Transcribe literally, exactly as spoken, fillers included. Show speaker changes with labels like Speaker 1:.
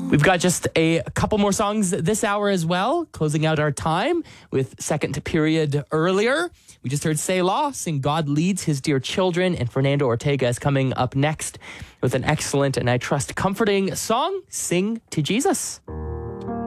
Speaker 1: We've got just a couple more songs this hour as well, closing out our time with second period earlier. We just heard Selah sing God Leads His Dear Children, and Fernando Ortega is coming up next with an excellent and I trust comforting song, Sing to Jesus.